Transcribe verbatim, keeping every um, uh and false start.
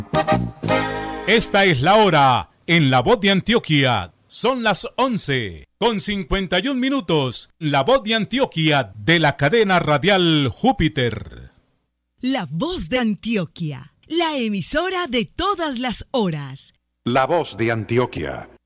Esta es la hora en La Voz de Antioquia. Son las once con cincuenta y un minutos. La Voz de Antioquia de la cadena radial Júpiter. La Voz de Antioquia, la emisora de todas las horas. La Voz de Antioquia,